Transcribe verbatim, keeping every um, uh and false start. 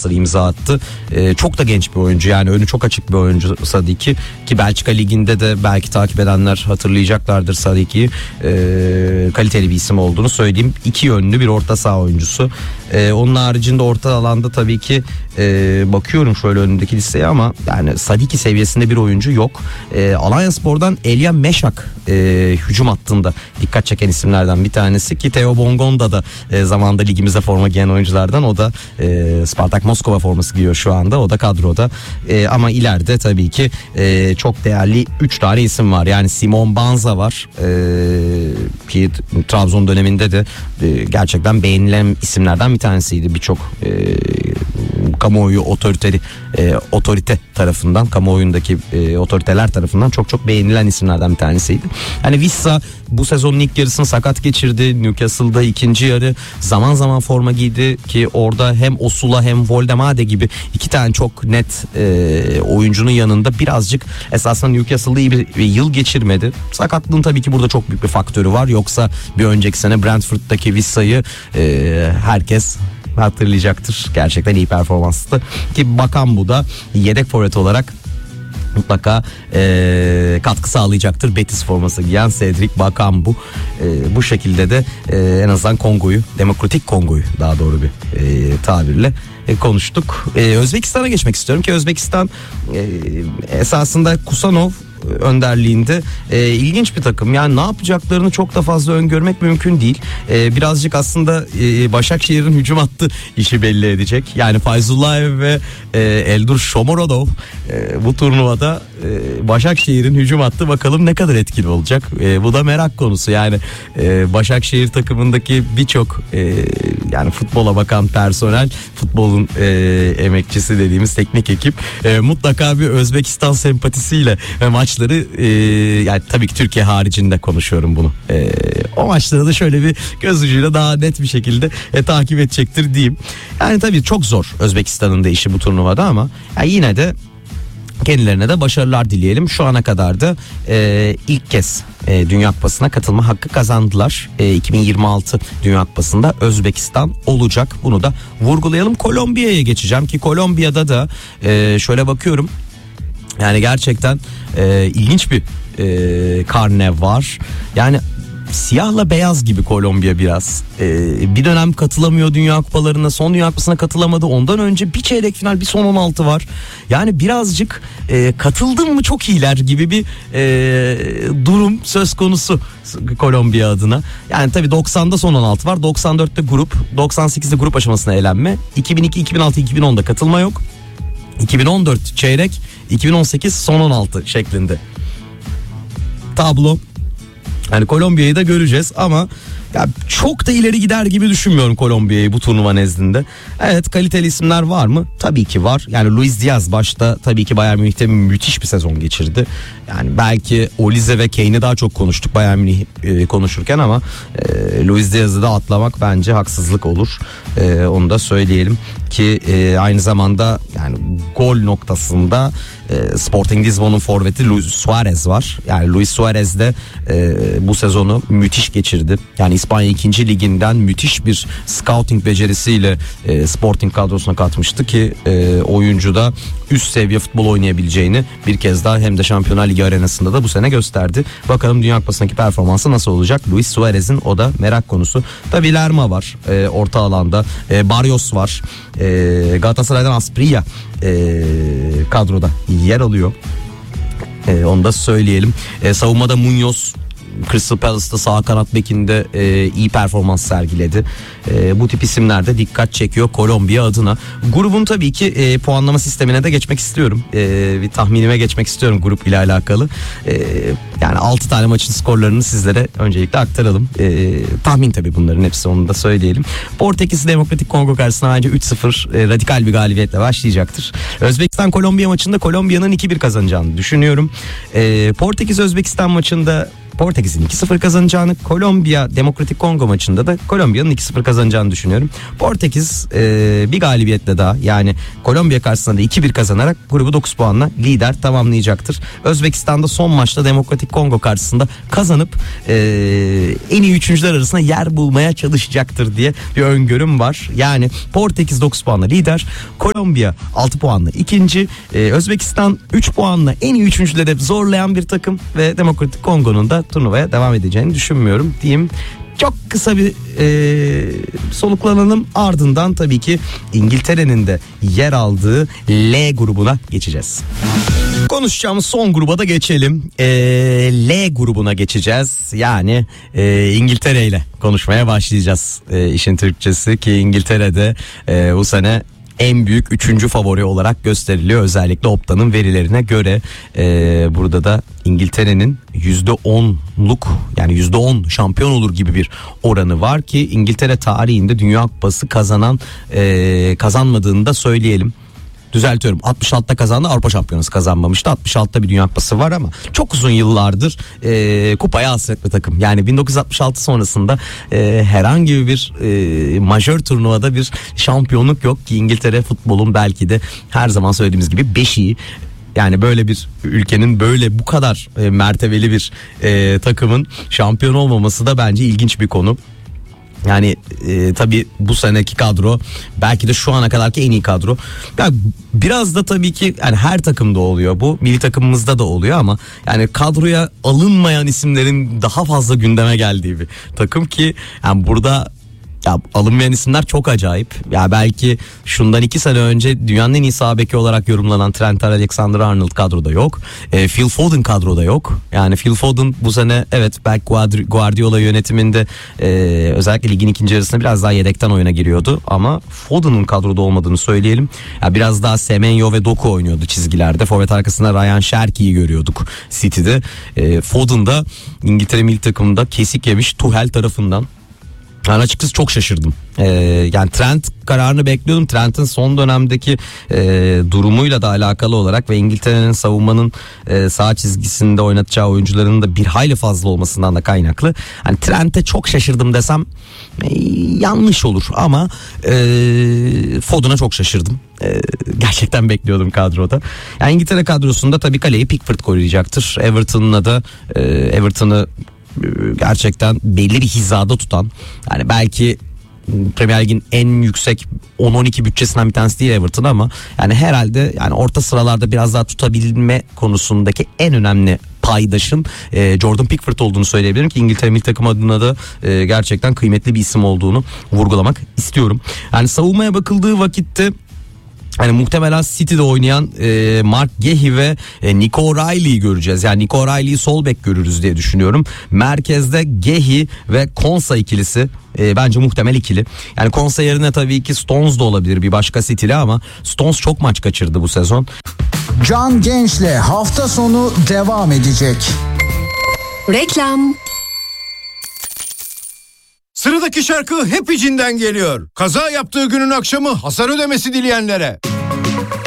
performansları imza attı. E, çok da genç bir oyuncu, yani önü çok açık bir oyuncu Sadiki, ki Belçika Ligi'nde de belki takip edenler hatırlayacaklardır Sadiki'yi. E, kaliteli bir isim olduğunu söyleyeyim. İki yönlü bir orta saha oyuncusu. E, onun haricinde orta alanda tabii ki e, bakıyorum şöyle önündeki listeye ama yani Sadiki seviyesinde bir oyuncu yok. E, Alanyaspor'dan Elia Meşak e, hücum hattında dikkat çeken isimlerden bir tanesi, ki Theo Bongonda da e, zamanında ligimize forma giyen oyunculardan. O da e, Spartak Moskova forması giyiyor şu anda. O da kadroda. E, ama ileride tabii ki e, çok değerli üç tane isim var. Yani Simon Banza var. E, ki Trabzon döneminde de e, gerçekten beğenilen isimlerden bir tanesiydi. Birçok e, kamuoyu otoriteli e, otorite tarafından, kamuoyundaki e, otoriteler tarafından çok çok beğenilen isimlerden bir tanesiydi. Hani Vissa bu sezonun ilk yarısını sakat geçirdi. Newcastle'da ikinci yarı zaman zaman forma giydi, ki orada hem Osula hem Voldemade gibi iki tane çok net e, oyuncunun yanında birazcık esasında Newcastle'da iyi bir, bir yıl geçirmedi. Sakatlığın tabii ki burada çok büyük bir faktörü var. Yoksa bir önceki sene Brentford'daki Vissa'yı e, herkes hatırlayacaktır. Gerçekten iyi performanstı, ki bakan bu da yedek forvet olarak mutlaka e, katkı sağlayacaktır. Betis forması giyen Cedric Bakambu. E, bu şekilde de e, en azından Kongo'yu, Demokratik Kongo'yu daha doğru bir e, tabirle e, konuştuk. E, Özbekistan'a geçmek istiyorum, ki Özbekistan e, esasında Kusanov önderliğinde e, ilginç bir takım. Yani ne yapacaklarını çok da fazla öngörmek mümkün değil. E, birazcık aslında e, Başakşehir'in hücum hattı işi belli edecek. Yani Fayzullayev ve e, Eldur Shomurodov e, bu turnuvada e, Başakşehir'in hücum hattı bakalım ne kadar etkili olacak. E, bu da merak konusu. Yani e, Başakşehir takımındaki birçok e, yani futbola bakan personel, futbolun e, emekçisi dediğimiz teknik ekip e, mutlaka bir Özbekistan sempatisiyle ve maç maçları e, yani tabii ki Türkiye haricinde konuşuyorum bunu. E, o maçları da şöyle bir göz ucuyla daha net bir şekilde e, takip edecektir diyeyim. Yani tabii çok zor Özbekistan'ın da işi bu turnuvada ama yani yine de kendilerine de başarılar dileyelim. Şu ana kadar da e, ilk kez e, Dünya Kupası'na katılma hakkı kazandılar. E, iki bin yirmi altı Dünya Kupası'nda Özbekistan olacak. Bunu da vurgulayalım. Kolombiya'ya geçeceğim, ki Kolombiya'da da e, şöyle bakıyorum. Yani gerçekten e, ilginç bir e, karne var. Yani siyahla beyaz gibi Kolombiya biraz. E, bir dönem katılamıyor Dünya Kupalarına, son Dünya Kupası'na katılamadı. Ondan önce bir çeyrek final, bir son on altı var. Yani birazcık e, katıldın mı çok iyiler gibi bir e, durum söz konusu Kolombiya adına. Yani tabii doksanda son on altı var. doksan dörtte grup, doksan sekizde grup aşamasına elenme. iki bin iki, iki bin altı, iki bin onda katılma yok. iki bin on dört çeyrek, iki bin on sekiz son on altı şeklinde tablo. Yani Kolombiya'yı da göreceğiz ama ya çok da ileri gider gibi düşünmüyorum Kolombiya'yı bu turnuva nezdinde. Evet, kaliteli isimler var mı? Tabii ki var. Yani Luis Diaz başta tabii ki Bayern Münih'te müthiş bir sezon geçirdi. Yani belki Olize ve Kane'i daha çok konuştuk Bayern Münih e, konuşurken ama e, Luis Diaz'ı da atlamak bence haksızlık olur. E, onu da söyleyelim ki e, aynı zamanda yani gol noktasında e, Sporting Lisbon'un forveti Luis Suarez var. Yani Luis Suarez de e, bu sezonu müthiş geçirdi. Yani İspanya ikinci liginden müthiş bir scouting becerisiyle e, Sporting kadrosuna katmıştı ki e, oyuncu da üst seviye futbol oynayabileceğini bir kez daha hem de Şampiyonlar Ligi arenasında da bu sene gösterdi. Bakalım Dünya Kupası'ndaki performansı nasıl olacak? Luis Suarez'in, o da merak konusu. Tabii Lerma var e, orta alanda. E, Barrios var. E, Galatasaray'dan Asprilla e, kadroda yer alıyor. E, onu da söyleyelim. E, savunmada Munoz Crystal Palace'da sağ kanat bekinde e, iyi performans sergiledi. E, bu tip isimler de dikkat çekiyor Kolombiya adına. Grubun tabii ki e, puanlama sistemine de geçmek istiyorum. E, bir tahminime geçmek istiyorum grup ile alakalı. E, yani altı tane maçın skorlarını sizlere öncelikle aktaralım. E, tahmin tabii bunların hepsi, onu da söyleyelim. Portekiz Demokratik Kongo karşısına bence üç sıfır e, radikal bir galibiyetle başlayacaktır. Özbekistan Kolombiya maçında Kolombiya'nın iki bir kazanacağını düşünüyorum. E, Portekiz Özbekistan maçında Portekiz'in iki sıfır kazanacağını, Kolombiya Demokratik Kongo maçında da Kolombiya'nın iki sıfır kazanacağını düşünüyorum. Portekiz e, bir galibiyetle daha, yani Kolombiya karşısında da iki bir kazanarak grubu dokuz puanla lider tamamlayacaktır. Özbekistan'da son maçta Demokratik Kongo karşısında kazanıp e, en iyi üçüncüler arasında yer bulmaya çalışacaktır diye bir öngörüm var. Yani Portekiz dokuz puanla lider, Kolombiya altı puanla ikinci, e, Özbekistan üç puanla en iyi üçüncüleri zorlayan bir takım ve Demokratik Kongo'nun da turnuvaya devam edeceğini düşünmüyorum diyeyim. Çok kısa bir e, soluklanalım, ardından tabii ki İngiltere'nin de yer aldığı L grubuna geçeceğiz. Konuşacağımız son gruba da geçelim. E, L grubuna geçeceğiz. Yani e, İngiltere ile konuşmaya başlayacağız. E, işin Türkçesi ki İngiltere'de e, bu sene en büyük üçüncü favori olarak gösteriliyor. Özellikle Opta'nın verilerine göre e, burada da İngiltere'nin yüzde onluk, yani yüzde on şampiyon olur gibi bir oranı var ki İngiltere tarihinde Dünya Kupası kazanan e, kazanmadığını da söyleyelim. Düzeltiyorum, altmış altıda kazandı, Avrupa Şampiyonası kazanmamıştı. altmış altıda bir Dünya Kupası var ama çok uzun yıllardır e, kupaya hasretli takım. Yani bin dokuz yüz altmış altı sonrasında e, herhangi bir e, majör turnuvada bir şampiyonluk yok ki İngiltere futbolun belki de her zaman söylediğimiz gibi beşiği. Yani böyle bir ülkenin böyle bu kadar e, mertebeli bir e, takımın şampiyon olmaması da bence ilginç bir konu. Yani e, tabii bu seneki kadro belki de şu ana kadarki en iyi kadro. Yani biraz da tabii ki yani her takımda oluyor bu. Milli takımımızda da oluyor ama yani kadroya alınmayan isimlerin daha fazla gündeme geldiği bir takım ki yani burada ya alınmayan isimler çok acayip. Ya belki şundan iki sene önce dünyanın en iyi sağ beki olarak yorumlanan Trent Alexander-Arnold kadroda yok. E, Phil Foden kadroda yok. Yani Phil Foden bu sene evet belki Guardiola yönetiminde e, özellikle ligin ikinci yarısında biraz daha yedekten oyuna giriyordu ama Foden'ın kadroda olmadığını söyleyelim. Ya biraz daha Semenyo ve Doku oynuyordu çizgilerde. Forvet arkasında Ryan Cherki'yi görüyorduk City'de. E, Foden da İngiltere milli takımında kesik yemiş Tuchel tarafından. Ben açıkçası çok şaşırdım. Ee, yani Trent kararını bekliyordum. Trent'in son dönemdeki e, durumuyla da alakalı olarak ve İngiltere'nin savunmanın e, sağ çizgisinde oynatacağı oyuncuların da bir hayli fazla olmasından da kaynaklı. Hani Trent'e çok şaşırdım desem e, yanlış olur ama e, Foden'a çok şaşırdım. E, gerçekten bekliyordum kadroda. Yani İngiltere kadrosunda tabii kaleyi Pickford koruyacaktır. Everton'la da e, Everton'ı gerçekten belli bir hizada tutan, yani belki Premier Lig'in en yüksek on on iki bütçesinden bir tanesi değil Everton ama yani herhalde yani orta sıralarda biraz daha tutabilme konusundaki en önemli paydaşın e, Jordan Pickford olduğunu söyleyebilirim ki İngiltere milli takım adına da e, gerçekten kıymetli bir isim olduğunu vurgulamak istiyorum. Yani savunmaya bakıldığı vakitte hani muhtemelen City'de oynayan e, Mark Gehi ve e, Nico O'Reilly'yi göreceğiz. Yani Nico O'Reilly'yi sol bek görürüz diye düşünüyorum. Merkezde Gehi ve Konsa ikilisi e, bence muhtemel ikili. Yani Konsa yerine tabii ki Stones da olabilir, bir başka City'li, ama Stones çok maç kaçırdı bu sezon. Can Genç'le hafta sonu devam edecek. Reklam. Sıradaki şarkı hep içinden geliyor. Kaza yaptığı günün akşamı hasar ödemesi dileyenlere.